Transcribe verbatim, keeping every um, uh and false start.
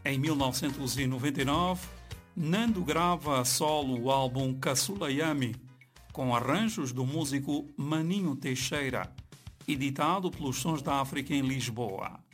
Em mil novecentos e noventa e nove, Nando grava a solo o álbum Caçula Yami, com arranjos do músico Maninho Teixeira, editado pelos Sons da África em Lisboa.